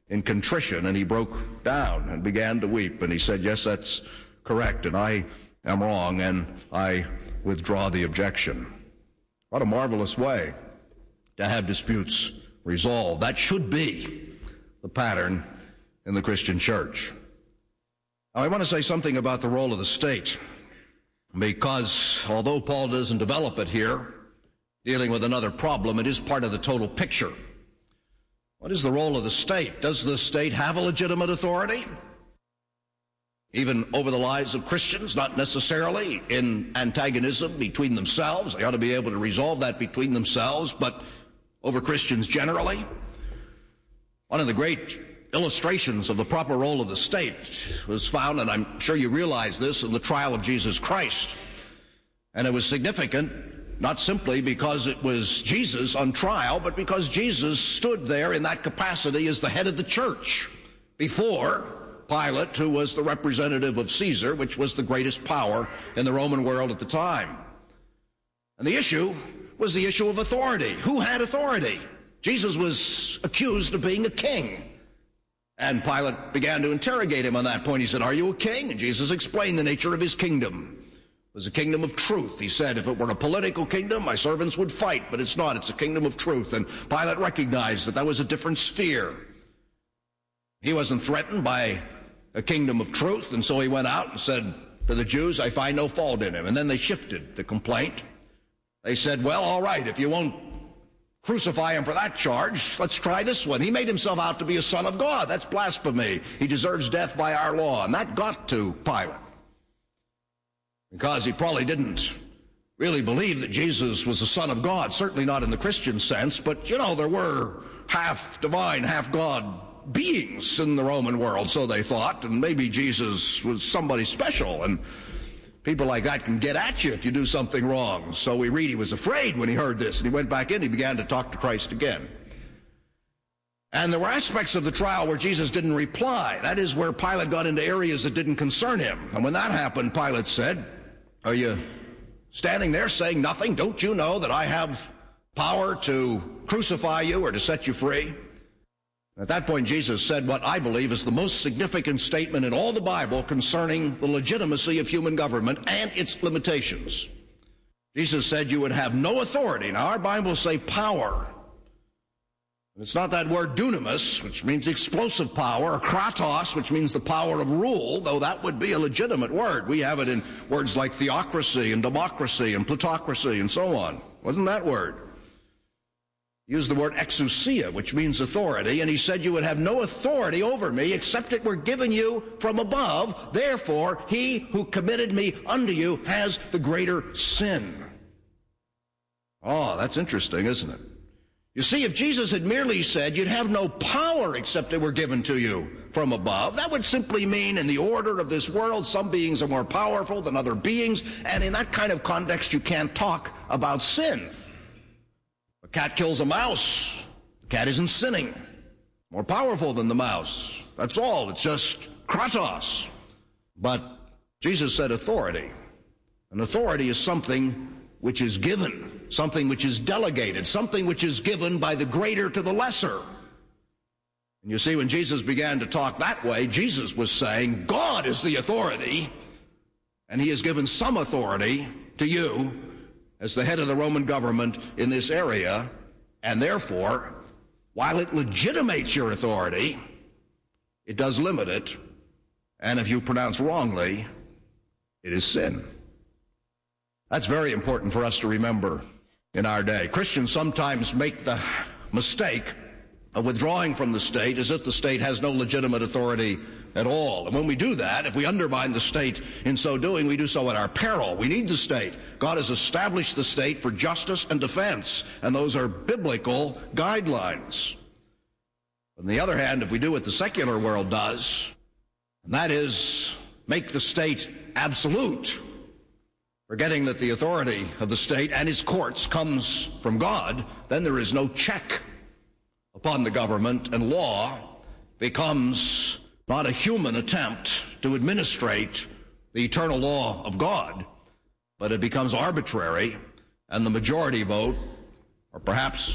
in contrition, and he broke down and began to weep. And he said, yes, that's correct, and I am wrong, and I withdraw the objection. What a marvelous way to have disputes resolved. That should be the pattern in the Christian church. Now, I want to say something about the role of the state, because although Paul doesn't develop it here, dealing with another problem, it is part of the total picture. What is the role of the state? Does the state have a legitimate authority? Even over the lives of Christians, not necessarily in antagonism between themselves. They ought to be able to resolve that between themselves, but over Christians generally. One of the great illustrations of the proper role of the state was found, and I'm sure you realize this, in the trial of Jesus Christ. And it was significant, not simply because it was Jesus on trial, but because Jesus stood there in that capacity as the head of the church before Pilate, who was the representative of Caesar, which was the greatest power in the Roman world at the time. And the issue was the issue of authority. Who had authority? Jesus was accused of being a king. And Pilate began to interrogate him on that point. He said, are you a king? And Jesus explained the nature of his kingdom. It was a kingdom of truth. He said, if it were a political kingdom, my servants would fight, but it's not. It's a kingdom of truth. And Pilate recognized that that was a different sphere. He wasn't threatened by a kingdom of truth, and so he went out and said to the Jews, I find no fault in him. And then they shifted the complaint. They said, well, all right, if you won't crucify him for that charge, let's try this one. He made himself out to be a son of God. That's blasphemy. He deserves death by our law. And that got to Pilate, because he probably didn't really believe that Jesus was the Son of God, certainly not in the Christian sense, but, there were half divine, half God beings in the Roman world, so they thought, and maybe Jesus was somebody special, and people like that can get at you if you do something wrong. So we read he was afraid when he heard this, and he went back in, he began to talk to Christ again. And there were aspects of the trial where Jesus didn't reply. That is where Pilate got into areas that didn't concern him. And when that happened, Pilate said, are you standing there saying nothing? Don't you know that I have power to crucify you or to set you free? At that point, Jesus said what I believe is the most significant statement in all the Bible concerning the legitimacy of human government and its limitations. Jesus said you would have no authority. Now, our Bibles say power. It's not that word dunamis, which means explosive power, or kratos, which means the power of rule, though that would be a legitimate word. We have it in words like theocracy and democracy and plutocracy and so on. Wasn't that word? He used the word exousia, which means authority, and he said you would have no authority over me except it were given you from above. Therefore, he who committed me unto you has the greater sin. Oh, that's interesting, isn't it? You see, if Jesus had merely said you'd have no power except it were given to you from above, that would simply mean in the order of this world, some beings are more powerful than other beings, and in that kind of context, you can't talk about sin. A cat kills a mouse. The cat isn't sinning. More powerful than the mouse. That's all. It's just kratos. But Jesus said authority. And authority is something which is given, something which is delegated, something which is given by the greater to the lesser. And you see, when Jesus began to talk that way, Jesus was saying, God is the authority, and he has given some authority to you as the head of the Roman government in this area, and therefore, while it legitimates your authority, it does limit it, and if you pronounce wrongly, it is sin. That's very important for us to remember in our day. Christians sometimes make the mistake of withdrawing from the state as if the state has no legitimate authority at all. And when we do that, if we undermine the state in so doing, we do so at our peril. We need the state. God has established the state for justice and defense, and those are biblical guidelines. On the other hand, if we do what the secular world does, and that is make the state absolute, forgetting that the authority of the state and its courts comes from God, then there is no check upon the government, and law becomes not a human attempt to administrate the eternal law of God, but it becomes arbitrary, and the majority vote, or perhaps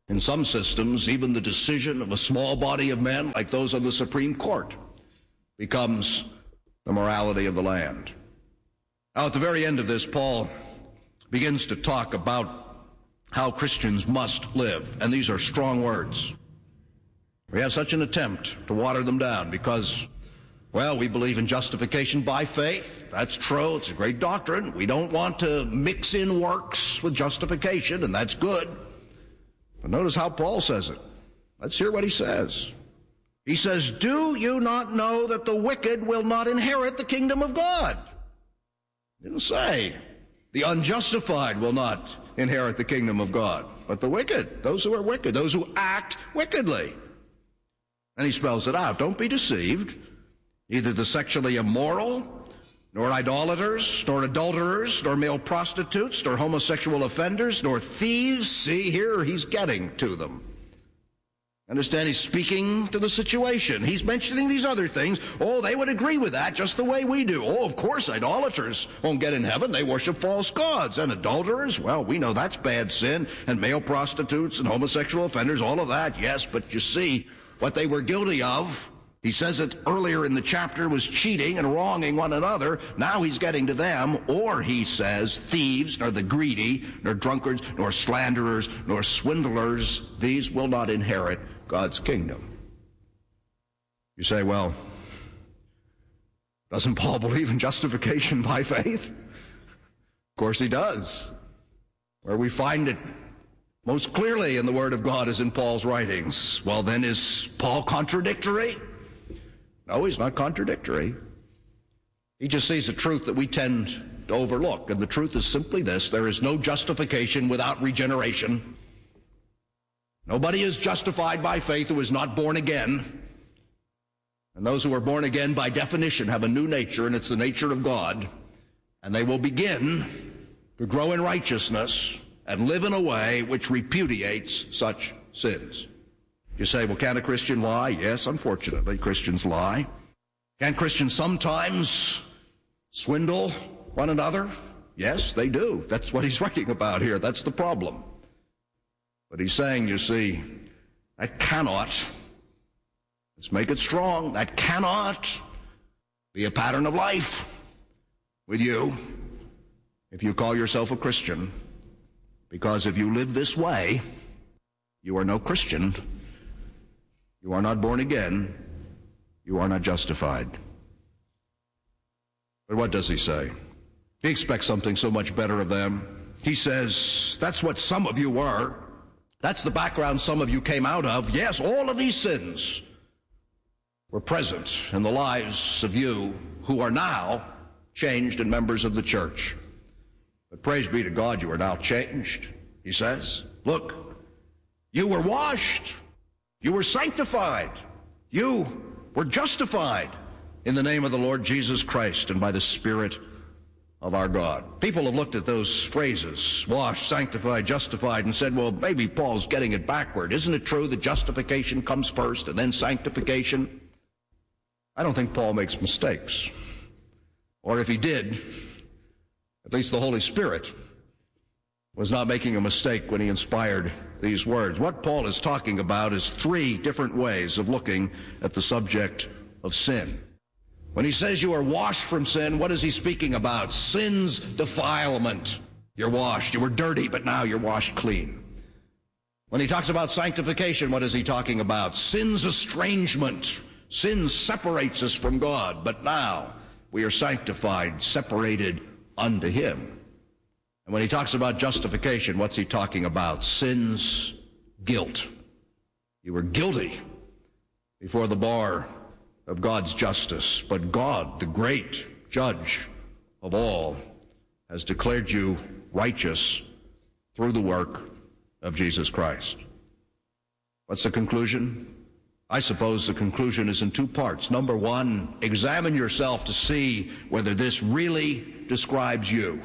In some systems, even the decision of a small body of men, like those on the Supreme Court, becomes the morality of the land. Now, at the very end of this, Paul begins to talk about how Christians must live, and these are strong words. We have such an attempt to water them down because, well, we believe in justification by faith. That's true. It's a great doctrine. We don't want to mix in works with justification, and that's good. But notice how Paul says it. Let's hear what he says. He says, "Do you not know that the wicked will not inherit the kingdom of God?" He didn't say the unjustified will not inherit the kingdom of God, but the wicked, those who are wicked, those who act wickedly. And he spells it out. Don't be deceived. Neither the sexually immoral, nor idolaters, nor adulterers, nor male prostitutes, nor homosexual offenders, nor thieves. See, here he's getting to them. Understand, he's speaking to the situation. He's mentioning these other things. Oh, they would agree with that just the way we do. Oh, of course, idolaters won't get in heaven. They worship false gods. And adulterers, well, we know that's bad sin. And male prostitutes and homosexual offenders, all of that, yes. But you see, what they were guilty of, he says it earlier in the chapter, was cheating and wronging one another. Now he's getting to them. Or he says, thieves, nor the greedy, nor drunkards, nor slanderers, nor swindlers, these will not inherit God's kingdom. You say, well, doesn't Paul believe in justification by faith? Of course he does. Where we find it most clearly in the Word of God is in Paul's writings. Well, then, is Paul contradictory? No, he's not contradictory. He just sees a truth that we tend to overlook, and the truth is simply this: there is no justification without regeneration. Nobody is justified by faith who is not born again. And those who are born again, by definition, have a new nature, and it's the nature of God. And they will begin to grow in righteousness and live in a way which repudiates such sins. You say, well, can a Christian lie? Yes, unfortunately, Christians lie. Can Christians sometimes swindle one another? Yes, they do. That's what he's writing about here. That's the problem. But he's saying, you see, that cannot, let's make it strong, that cannot be a pattern of life with you if you call yourself a Christian. Because if you live this way, you are no Christian. You are not born again. You are not justified. But what does he say? He expects something so much better of them. He says, that's what some of you were. That's the background some of you came out of. Yes, all of these sins were present in the lives of you who are now changed and members of the church. But praise be to God, you are now changed, he says. Look, you were washed. You were sanctified. You were justified in the name of the Lord Jesus Christ and by the Spirit of our God. People have looked at those phrases, washed, sanctified, justified, and said, well, maybe Paul's getting it backward. Isn't it true that justification comes first and then sanctification? I don't think Paul makes mistakes. Or if he did, at least the Holy Spirit was not making a mistake when he inspired these words. What Paul is talking about is three different ways of looking at the subject of sin. When he says you are washed from sin, what is he speaking about? Sin's defilement. You're washed. You were dirty, but now you're washed clean. When he talks about sanctification, what is he talking about? Sin's estrangement. Sin separates us from God, but now we are sanctified, separated unto him. And when he talks about justification, what's he talking about? Sin's guilt. You were guilty before the bar of God's justice, but God, the great judge of all, has declared you righteous through the work of Jesus Christ. What's the conclusion? I suppose the conclusion is in two parts. Number one, examine yourself to see whether this really describes you.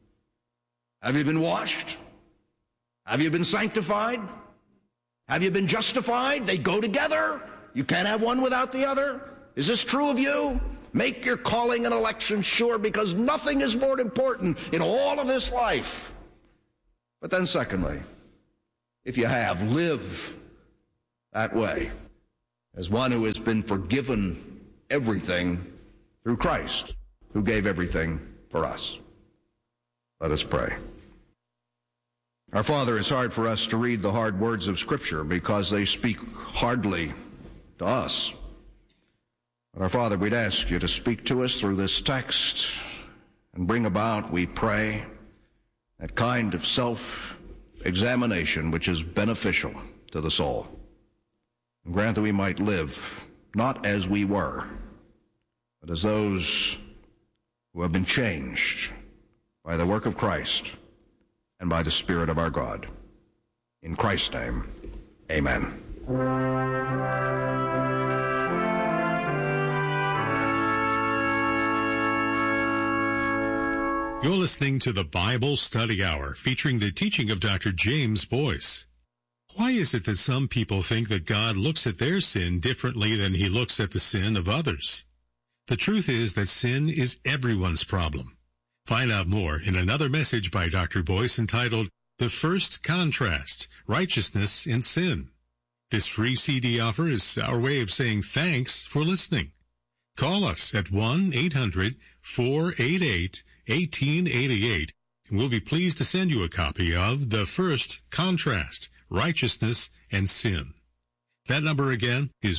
Have you been washed? Have you been sanctified? Have you been justified? They go together. You can't have one without the other. Is this true of you? Make your calling and election sure, because nothing is more important in all of this life. But then secondly, if you have, live that way as one who has been forgiven everything through Christ, who gave everything for us. Let us pray. Our Father, it's hard for us to read the hard words of Scripture because they speak hardly to us. But our Father, we'd ask you to speak to us through this text and bring about, we pray, that kind of self-examination which is beneficial to the soul. And grant that we might live not as we were, but as those who have been changed by the work of Christ and by the Spirit of our God. In Christ's name, amen. You're listening to the Bible Study Hour, featuring the teaching of Dr. James Boyce. Why is it that some people think that God looks at their sin differently than he looks at the sin of others? The truth is that sin is everyone's problem. Find out more in another message by Dr. Boyce entitled, The First Contrast, Righteousness and Sin. This free CD offer is our way of saying thanks for listening. Call us at 1-800-488-1888, and we'll be pleased to send you a copy of The First Contrast, Righteousness and Sin. That number again is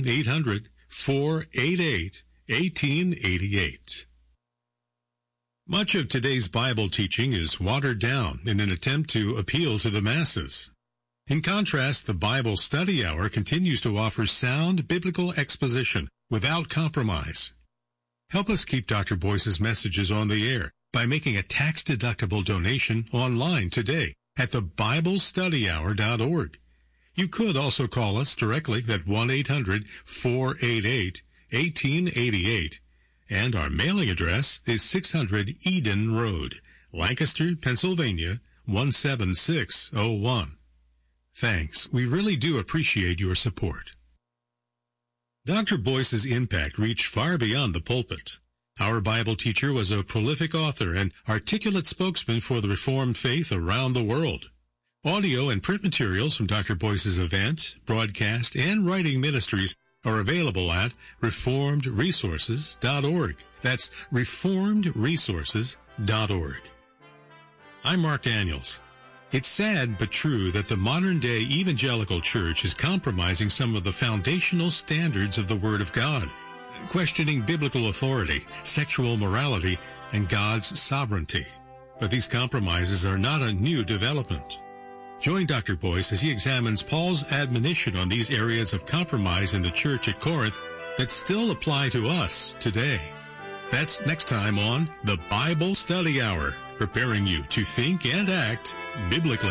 1-800-488-1888. Much of today's Bible teaching is watered down in an attempt to appeal to the masses. In contrast, the Bible Study Hour continues to offer sound biblical exposition without compromise. Help us keep Dr. Boyce's messages on the air by making a tax-deductible donation online today at thebiblestudyhour.org. You could also call us directly at 1-800-488-1888, and our mailing address is 600 Eden Road, Lancaster, Pennsylvania, 17601. Thanks. We really do appreciate your support. Dr. Boyce's impact reached far beyond the pulpit. Our Bible teacher was a prolific author and articulate spokesman for the Reformed faith around the world. Audio and print materials from Dr. Boyce's event, broadcast, and writing ministries are available at reformedresources.org. That's reformedresources.org. I'm Mark Daniels. It's sad but true that the modern-day evangelical church is compromising some of the foundational standards of the Word of God, questioning biblical authority, sexual morality, and God's sovereignty. But these compromises are not a new development. Join Dr. Boyce as he examines Paul's admonition on these areas of compromise in the church at Corinth that still apply to us today. That's next time on the Bible Study Hour, preparing you to think and act biblically.